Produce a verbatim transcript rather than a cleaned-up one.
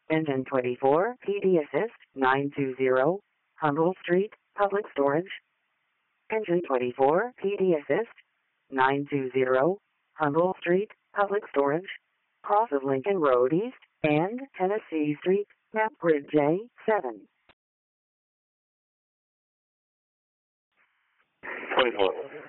Engine twenty-four, P D Assist, nine two zero, Humble Street, Public Storage. Engine twenty-four, P D Assist, nine two zero, Humble Street, Public Storage. Cross of Lincoln Road East and Tennessee Street, Map Grid J seven. twenty-four.